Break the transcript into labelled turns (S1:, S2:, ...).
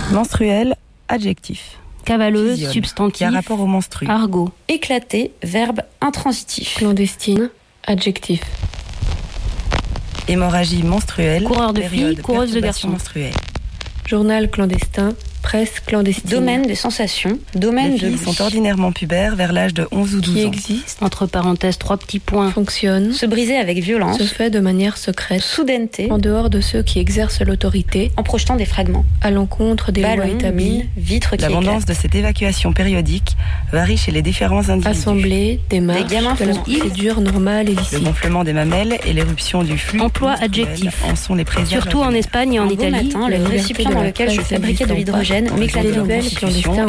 S1: Menstruel, adjectif.
S2: Cavaleuse,
S1: Fusionne,
S2: substantif.
S1: qui a rapport au menstru.
S2: Argot.
S3: Éclaté, verbe intransitif.
S4: Clandestine, adjectif.
S1: Hémorragie menstruelle.
S2: Coureur de
S1: période
S2: filles, coureuse de
S1: perturbation
S2: garçons.
S1: menstruelle.
S4: Journal clandestin, presse clandestine.
S3: Domaine des sensations, domaine
S1: Les
S3: de
S1: filles
S3: l'ouïe.
S1: sont ordinairement pubères vers l'âge de 11 ou 12
S4: Qui
S1: ans.
S4: existe,
S2: Entre parenthèses, 3 petits points.
S4: fonctionne,
S3: Se briser avec violence,
S4: se fait de manière secrète,
S3: soudaineté,
S4: en dehors de ceux qui exercent l'autorité,
S3: en projetant des fragments.
S4: à l'encontre des lois
S3: Ballons,
S4: établies,
S3: mines, vitres qui
S1: L'abondance
S3: éclatent.
S1: de cette évacuation périodique varie chez les différents individus.
S4: assemblée, démarche,
S3: Des gamins
S4: de la
S3: font
S4: procédure normale et
S1: Le
S4: licite.
S1: gonflement des mamelles et l'éruption du flux
S2: Emploi
S1: menstruel
S2: adjectif.
S1: en sont les présages.
S2: Surtout en Espagne et en
S3: Un beau
S2: Italie.
S3: matin,
S4: la
S3: le
S4: liberté
S3: récipient
S4: de
S3: dans
S4: la
S3: lequel je
S4: presse
S3: fabriquais de
S4: n'existant pas,
S3: l'hydrogène
S1: en
S3: m'éclatait
S1: raison de
S3: en
S1: la
S3: constitution
S4: clandestin